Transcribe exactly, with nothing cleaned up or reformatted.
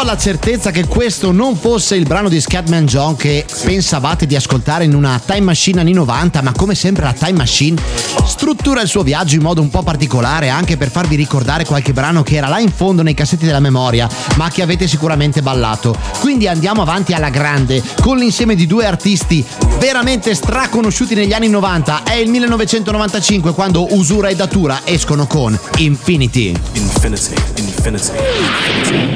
ho la certezza che questo non fosse il brano di Scatman John che pensavate di ascoltare in una time machine anni novanta, ma come sempre la time machine struttura il suo viaggio in modo un po' particolare, anche per farvi ricordare qualche brano che era là in fondo nei cassetti della memoria, ma che avete sicuramente ballato. Quindi andiamo avanti alla grande con l'insieme di due artisti veramente straconosciuti negli anni novanta. È il millenovecentonovantacinque quando Usura e Datura escono con Infinity. Infinity, Infinity, Infinity.